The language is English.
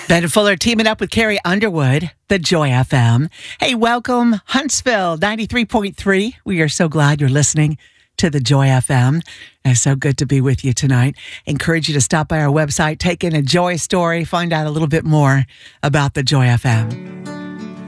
Ben Fuller teaming up with Carrie Underwood, the Joy FM. Hey, welcome, Huntsville 93.3. We are so glad you're listening to the Joy FM. It's so good to be with you tonight. Encourage you to stop by our website, take in a Joy story, find out a little bit more about the Joy FM.